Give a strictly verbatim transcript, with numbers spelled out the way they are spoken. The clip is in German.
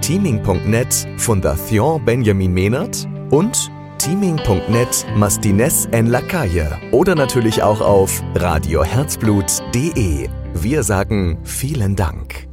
teaming punkt net Fundación Benjamin Mehnert und teaming punkt net Mastines en la Calle oder natürlich auch auf radio herzblut punkt de. Wir sagen vielen Dank.